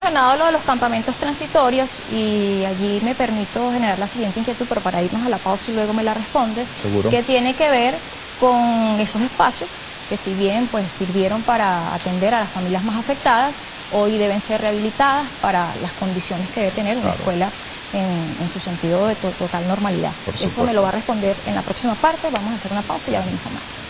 Mencionado lo de los campamentos transitorios y allí me permito generar la siguiente inquietud, pero para irnos a la pausa y luego me la responde. Seguro. Que tiene que ver con esos espacios que, si bien pues sirvieron para atender a las familias más afectadas, hoy deben ser rehabilitadas para las condiciones que debe tener una escuela en su sentido de total normalidad. Eso me lo va a responder en la próxima parte. Vamos a hacer una pausa y ya venimos con más.